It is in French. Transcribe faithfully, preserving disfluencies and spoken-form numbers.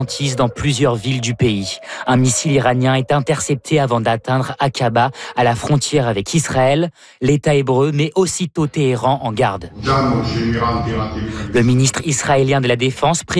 dans plusieurs villes du pays. Un missile iranien est intercepté avant d'atteindre Aqaba, à la frontière avec Israël. L'État hébreu met aussitôt Téhéran en garde. Le ministre israélien de la Défense